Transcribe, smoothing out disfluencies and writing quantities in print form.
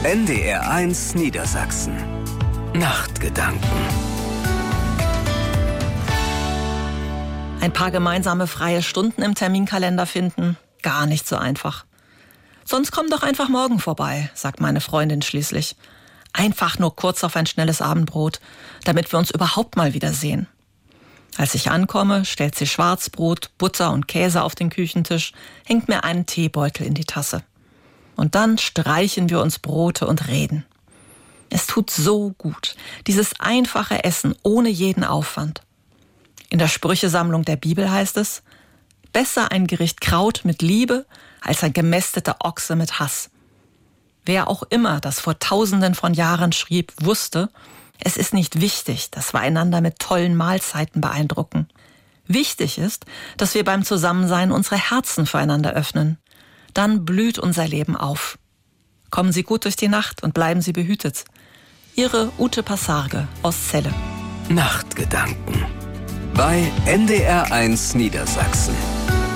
NDR1 Niedersachsen. Nachtgedanken. Ein paar gemeinsame freie Stunden im Terminkalender finden? Gar nicht so einfach. Sonst komm doch einfach morgen vorbei, sagt meine Freundin schließlich. Einfach nur kurz auf ein schnelles Abendbrot, damit wir uns überhaupt mal wiedersehen. Als ich ankomme, stellt sie Schwarzbrot, Butter und Käse auf den Küchentisch, hängt mir einen Teebeutel in die Tasse. Und dann streichen wir uns Brote und reden. Es tut so gut, dieses einfache Essen ohne jeden Aufwand. In der Sprüchesammlung der Bibel heißt es: Besser ein Gericht Kraut mit Liebe als ein gemästeter Ochse mit Hass. Wer auch immer das vor Tausenden von Jahren schrieb, wusste, es ist nicht wichtig, dass wir einander mit tollen Mahlzeiten beeindrucken. Wichtig ist, dass wir beim Zusammensein unsere Herzen füreinander öffnen. Dann blüht unser Leben auf. Kommen Sie gut durch die Nacht und bleiben Sie behütet. Ihre Ute Passarge aus Celle. Nachtgedanken bei NDR1 Niedersachsen.